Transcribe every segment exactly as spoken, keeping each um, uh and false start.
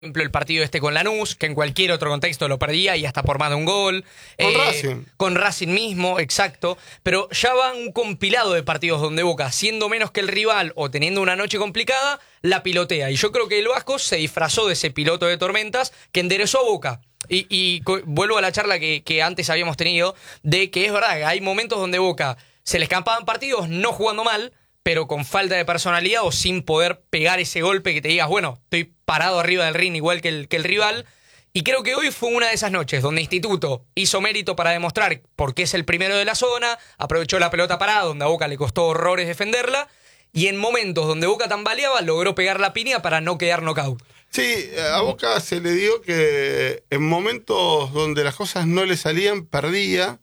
ejemplo, el partido este con Lanús, que en cualquier otro contexto lo perdía y hasta por más de un gol. Con eh, Racing. Con Racing mismo, exacto. Pero ya va un compilado de partidos donde Boca, siendo menos que el rival o teniendo una noche complicada, la pilotea. Y yo creo que el Vasco se disfrazó de ese piloto de tormentas que enderezó a Boca. Y, y co- vuelvo a la charla que, que antes habíamos tenido, de que es verdad que hay momentos donde Boca se le escapaban partidos no jugando mal, pero con falta de personalidad o sin poder pegar ese golpe que te digas, bueno, estoy parado arriba del ring igual que el, que el rival. Y creo que hoy fue una de esas noches donde Instituto hizo mérito para demostrar por qué es el primero de la zona, aprovechó la pelota parada, donde a Boca le costó horrores defenderla, y en momentos donde Boca tambaleaba, logró pegar la piña para no quedar knockout. Sí, a Boca se le dio que en momentos donde las cosas no le salían, perdía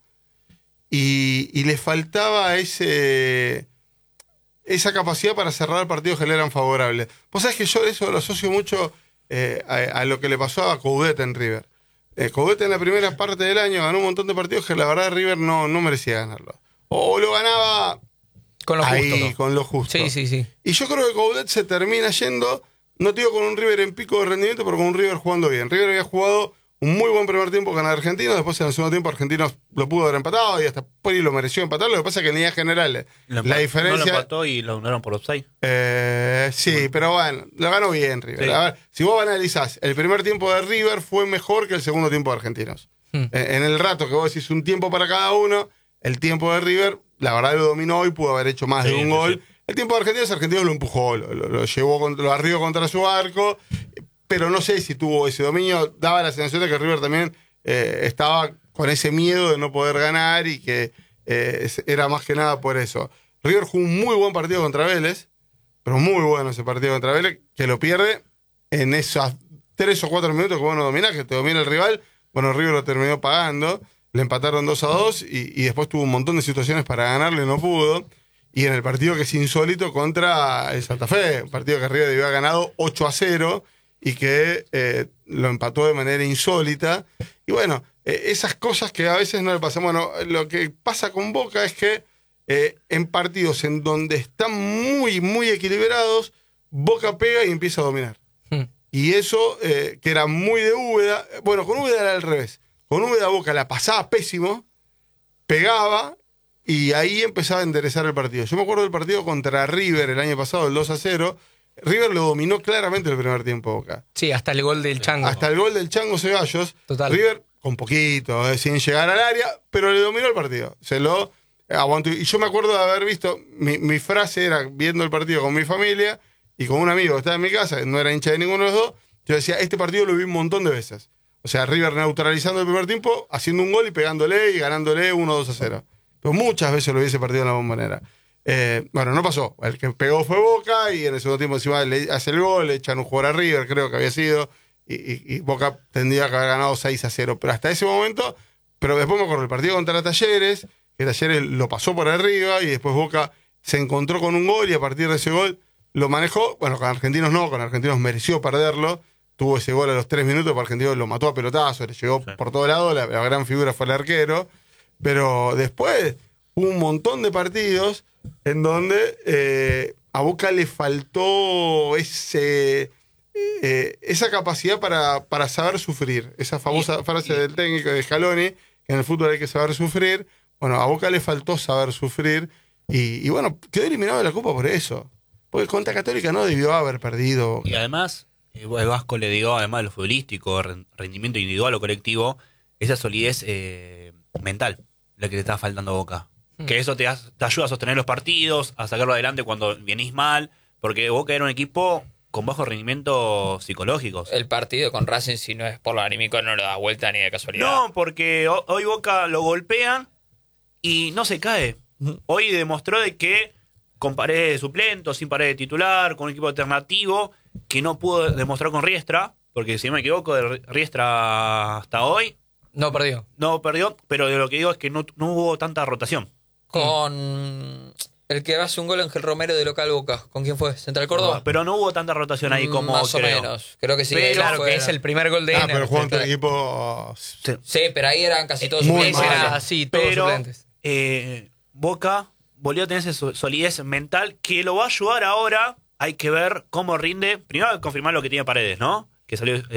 y, y le faltaba ese... esa capacidad para cerrar partidos que le eran favorables. Vos sabés que yo eso lo asocio mucho eh, a, a lo que le pasó a Coudet en River. Eh, Coudet en la primera parte del año ganó un montón de partidos que la verdad River no, no merecía ganarlo. O lo ganaba Con lo ahí, justo. con lo justo. Sí, sí, sí. Y yo creo que Coudet se termina yendo, no te digo con un River en pico de rendimiento, pero con un River jugando bien. River había jugado un muy buen primer tiempo con Argentinos, después en el segundo tiempo Argentinos lo pudo haber empatado y hasta Poli lo mereció empatar. Lo que pasa es que en líneas generales Lo la empa- diferencia... No lo empató y lo anularon por offside. Eh, sí, pero bueno, lo ganó bien River. Sí. A ver, si vos analizás, el primer tiempo de River fue mejor que el segundo tiempo de Argentinos. Hmm. En, en el rato que vos decís un tiempo para cada uno, el tiempo de River, la verdad lo dominó y pudo haber hecho más Sí, de un sí, gol. sí. El tiempo de Argentinos, Argentinos lo empujó, lo, lo- lo llevó, con- lo arribó contra su arco, pero no sé si tuvo ese dominio. Daba la sensación de que River también eh, estaba con ese miedo de no poder ganar y que eh, era más que nada por eso. River jugó un muy buen partido contra Vélez, pero muy bueno ese partido contra Vélez, que lo pierde en esos tres o cuatro minutos que vos no dominás, que te domina el rival. Bueno, River lo terminó pagando, le empataron dos a dos y, y después tuvo un montón de situaciones para ganarle, no pudo. Y en el partido que es insólito contra el Santa Fe, un partido que River debió haber ganado ocho a cero y que eh, lo empató de manera insólita. Y bueno, eh, esas cosas que a veces no le pasan. Bueno, lo que pasa con Boca es que eh, en partidos en donde están muy, muy equilibrados, Boca pega y empieza a dominar. Hmm. Y eso, eh, que era muy de Úbeda, bueno, con Úbeda era al revés. Con Úbeda Boca la pasaba pésimo, pegaba y ahí empezaba a enderezar el partido. Yo me acuerdo del partido contra River el año pasado, el dos a cero. River lo dominó claramente el primer tiempo Boca. Sí, hasta el gol del Chango. Hasta el gol del Chango Ceballos. Total. River con poquito, eh, sin llegar al área, pero le dominó el partido. Se lo aguantó. Y yo me acuerdo de haber visto, mi, mi frase era viendo el partido con mi familia y con un amigo que estaba en mi casa, no era hincha de ninguno de los dos. Yo decía, este partido lo vi un montón de veces. O sea, River neutralizando el primer tiempo, haciendo un gol y pegándole y ganándole uno dos a cero. Pero muchas veces lo vi ese partido en la Bombonera. Eh, bueno, no pasó. El que pegó fue Boca y en el segundo tiempo encima le hace el gol, le echan un jugador a River, creo que había sido, y, y- y Boca tendría que haber ganado seis a cero. Pero hasta ese momento, pero después me acuerdo el partido contra Talleres, que Talleres lo pasó por arriba y después Boca se encontró con un gol y a partir de ese gol lo manejó. Bueno, con Argentinos no, con Argentinos mereció perderlo. Tuvo ese gol a los tres minutos, porque Argentinos lo mató a pelotazo, le llegó Sí. por todo lado, la, la gran figura fue el arquero. Pero después hubo un montón de partidos en donde eh, a Boca le faltó ese, eh, esa capacidad para, para saber sufrir. Esa famosa Y- frase y- del técnico de Scaloni, que en el fútbol hay que saber sufrir. Bueno, a Boca le faltó saber sufrir y, y bueno, quedó eliminado de la Copa por eso. Porque contra Católica no debió haber perdido. Y además, eh, el Vasco le dio, además de lo futbolístico, ren- rendimiento individual o colectivo, esa solidez eh, mental, la que le está faltando a Boca. Mm. Que eso te, has- te ayuda a sostener los partidos, a sacarlo adelante cuando venís mal, porque Boca era un equipo con bajos rendimientos psicológicos. El partido con Racing, si no es por lo anímico, no lo da vuelta ni de casualidad. No, porque ho- hoy Boca lo golpean y no se cae. Hoy demostró de que con pared de suplente, sin pared de titular, con un equipo alternativo, que no pudo demostrar con Riestra, porque si no me equivoco, de Riestra hasta hoy No perdió. no perdió, pero de lo que digo es que no, no hubo tanta rotación. Con el que hace un gol, Ángel Romero de local Boca. ¿Con quién fue? ¿Central Córdoba? Pero no hubo tanta rotación ahí como Más creo. o menos. Creo que sí. Pero- ahí Claro, fue- que es el primer gol de Ah, Ener. pero jugó ante un Central. equipo. Sí, pero ahí eran casi todos Muy suplentes. Ese malo. era así, todos Pero suplentes. eh, Boca volvió a tener esa so- solidez mental que lo va a ayudar ahora. Hay que ver cómo rinde. Primero hay que confirmar lo que tiene Paredes, ¿no? que salió